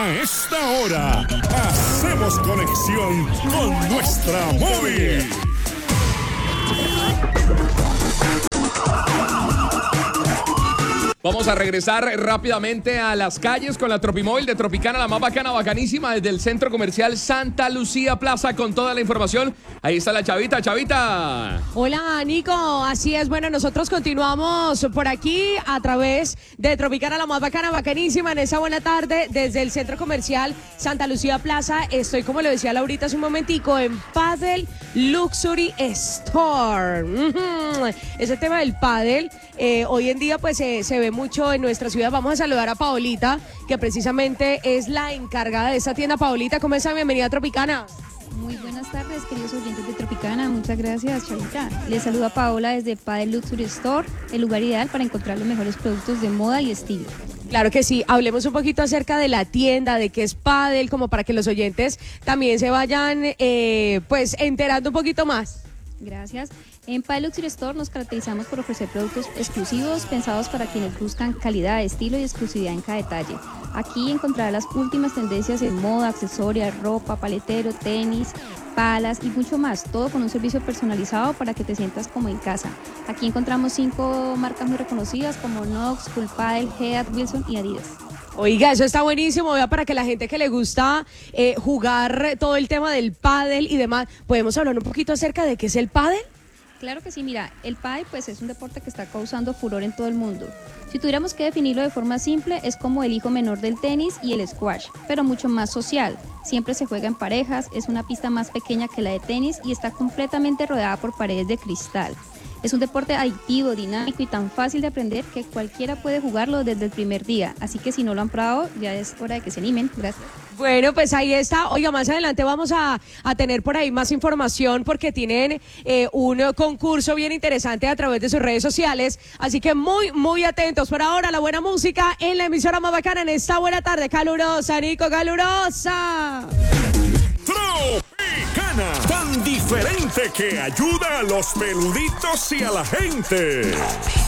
A esta hora, hacemos conexión con nuestra móvil. Vamos a regresar rápidamente a las calles con la Tropimóvil de Tropicana, la más bacana, bacanísima, desde el Centro Comercial Santa Lucía Plaza, con toda la información. Ahí está la Chavita. Chavita. Hola, Nico. Así es. Bueno, nosotros continuamos por aquí a través de Tropicana, la más bacana, bacanísima, en esa buena tarde desde el Centro Comercial Santa Lucía Plaza. Estoy, como le decía Laurita hace un momentico, en Padel Luxury Store. Ese tema del pádel, hoy en día pues se ve mucho en nuestra ciudad. Vamos a saludar a Paolita, que precisamente es la encargada de esta tienda. Paolita, ¿cómo está? Bienvenida a Tropicana. Muy buenas tardes, queridos oyentes de Tropicana. Muchas gracias, Chavita. Les saluda Paola desde Padel Luxury Store, el lugar ideal para encontrar los mejores productos de moda y estilo. Claro que sí. Hablemos un poquito acerca de la tienda, de qué es pádel, como para que los oyentes también se vayan pues enterando un poquito más. Gracias. En Padel Luxury Store nos caracterizamos por ofrecer productos exclusivos pensados para quienes buscan calidad, estilo y exclusividad en cada detalle. Aquí encontrarás las últimas tendencias en moda, accesorios, ropa, paletero, tenis, palas y mucho más. Todo con un servicio personalizado para que te sientas como en casa. Aquí encontramos 5 marcas muy reconocidas como Knox, Cool Padel, Head, Wilson y Adidas. Oiga, eso está buenísimo, vea, para que la gente que le gusta jugar todo el tema del pádel y demás, ¿podemos hablar un poquito acerca de qué es el pádel? Claro que sí, mira, el pádel pues es un deporte que está causando furor en todo el mundo. Si tuviéramos que definirlo de forma simple, es como el hijo menor del tenis y el squash, pero mucho más social. Siempre se juega en parejas, es una pista más pequeña que la de tenis y está completamente rodeada por paredes de cristal. Es un deporte adictivo, dinámico y tan fácil de aprender que cualquiera puede jugarlo desde el primer día. Así que si no lo han probado, ya es hora de que se animen. Gracias. Bueno, pues ahí está. Oiga, más adelante vamos a tener por ahí más información porque tienen un concurso bien interesante a través de sus redes sociales. Así que muy atentos. Por ahora, la buena música en la emisora más bacana en esta buena tarde. Calurosa, Nico, calurosa. Tropicana, tan diferente que ayuda a los peluditos y a la gente.